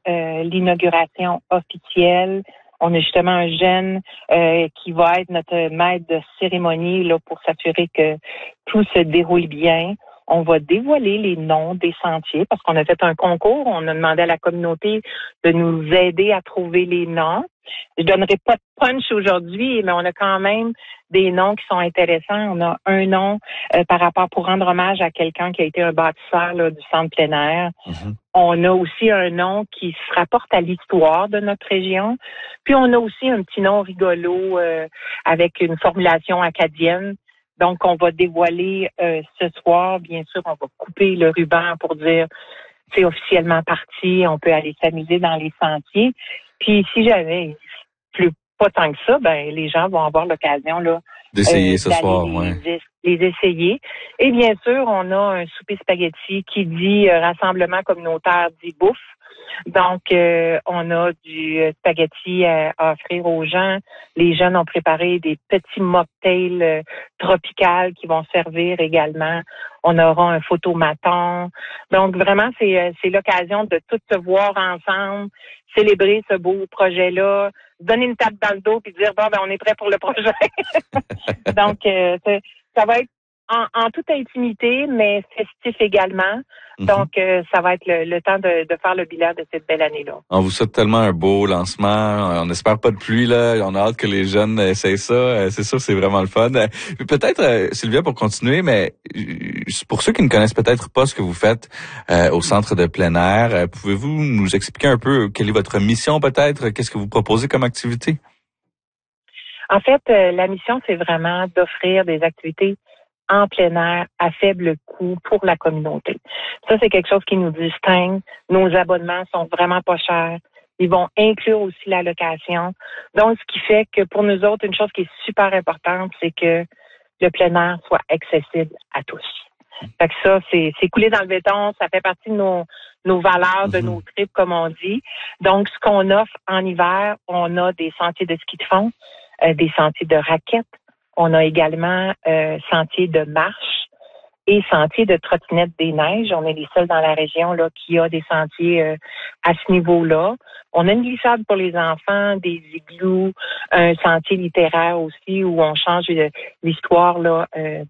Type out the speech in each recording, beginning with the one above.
l'inauguration officielle. On a justement un jeune qui va être notre maître de cérémonie là pour s'assurer que tout se déroule bien. On va dévoiler les noms des sentiers parce qu'on a fait un concours. On a demandé à la communauté de nous aider à trouver les noms. Je donnerai pas de punch aujourd'hui, mais on a quand même des noms qui sont intéressants. On a un nom par rapport pour rendre hommage à quelqu'un qui a été un bâtisseur là, du centre plein air. Mm-hmm. On a aussi un nom qui se rapporte à l'histoire de notre région. Puis on a aussi un petit nom rigolo avec une formulation acadienne. Donc, on va dévoiler ce soir. Bien sûr, on va couper le ruban pour dire c'est officiellement parti. On peut aller s'amuser dans les sentiers. Puis, si jamais il pleut pas tant que ça, ben les gens vont avoir l'occasion là d'essayer ce soir, les essayer. Et bien sûr, on a un souper spaghetti qui dit rassemblement communautaire dit bouffe. Donc, on a du spaghetti à offrir aux gens. Les jeunes ont préparé des petits mocktails tropicales qui vont servir également. On aura un photomaton. Donc, vraiment, c'est l'occasion de tous se voir ensemble, célébrer ce beau projet-là, donner une tape dans le dos puis dire, bon, ben, on est prêt pour le projet. Donc, ça va être en toute intimité, mais festif également. Mm-hmm. Donc, ça va être le temps de faire le bilan de cette belle année-là. On vous souhaite tellement un beau lancement. On n'espère pas de pluie, là. On a hâte que les jeunes essayent ça. C'est sûr, c'est vraiment le fun. Peut-être, Sylvia, pour continuer, mais pour ceux qui ne connaissent peut-être pas ce que vous faites au centre de plein air, pouvez-vous nous expliquer un peu quelle est votre mission peut-être? Qu'est-ce que vous proposez comme activité? En fait, la mission, c'est vraiment d'offrir des activités en plein air à faible coût pour la communauté. Ça, c'est quelque chose qui nous distingue. Nos abonnements sont vraiment pas chers. Ils vont inclure aussi la location. Donc, ce qui fait que pour nous autres, une chose qui est super importante, c'est que le plein air soit accessible à tous. Fait que ça, c'est coulé dans le béton. Ça fait partie de nos valeurs, de nos trips, comme on dit. Donc, ce qu'on offre en hiver, on a des sentiers de ski de fond, des sentiers de raquettes. On a également sentiers de marche et sentiers de trottinette des neiges. On est les seuls dans la région là qui a des sentiers à ce niveau-là. On a une glissade pour les enfants, des igloos, un sentier littéraire aussi où on change l'histoire là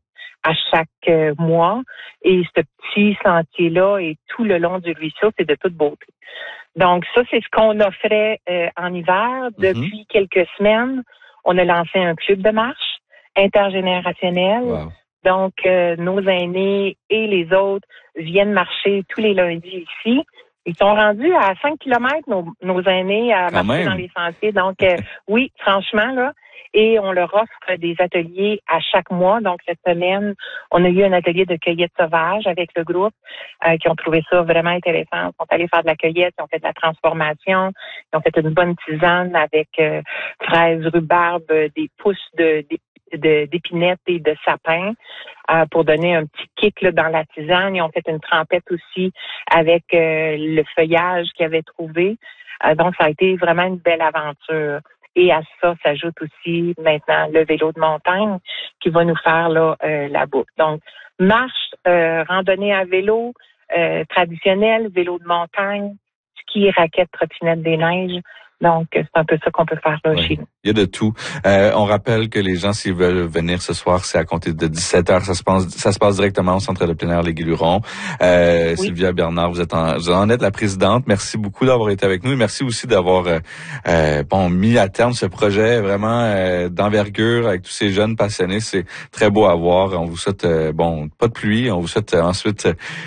à chaque mois. Et ce petit sentier-là est tout le long du ruisseau, c'est de toute beauté. Donc ça, c'est ce qu'on offrait en hiver. Depuis quelques semaines, on a lancé un club de marche intergénérationnel. Wow. Donc, nos aînés et les autres viennent marcher tous les lundis ici. Ils sont rendus à 5 kilomètres, nos aînés, à marcher dans les sentiers. Donc, oui, franchement, là. Et on leur offre des ateliers à chaque mois. Donc, cette semaine, on a eu un atelier de cueillette sauvage avec le groupe qui ont trouvé ça vraiment intéressant. Ils sont allés faire de la cueillette, ils ont fait de la transformation, ils ont fait une bonne tisane avec fraises, rhubarbe, des pousses d'épinettes et de sapins pour donner un petit kick là, dans la tisane. Ils ont fait une trempette aussi avec le feuillage qu'ils avaient trouvé. Donc, ça a été vraiment une belle aventure. Et à ça s'ajoute aussi maintenant le vélo de montagne qui va nous faire là la boucle. Donc, marche, randonnée à vélo, traditionnel, vélo de montagne, ski, raquette, trottinette des neiges. Donc, c'est un peu ça qu'on peut faire là chez nous. Il y a de tout. On rappelle que les gens, s'ils veulent venir ce soir, c'est à compter de 17h. Ça se passe directement au centre de plein air Les Guillerons. Oui. Sylvia Bernard, vous en êtes la présidente. Merci beaucoup d'avoir été avec nous et merci aussi d'avoir mis à terme ce projet vraiment d'envergure avec tous ces jeunes passionnés. C'est très beau à voir. On vous souhaite pas de pluie. On vous souhaite ensuite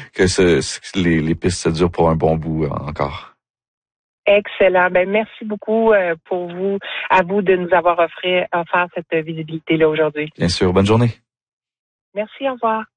que les pistes se durent pour un bon bout encore. Excellent. Ben merci beaucoup à vous de nous avoir offert cette visibilité-là aujourd'hui. Bien sûr. Bonne journée. Merci, au revoir.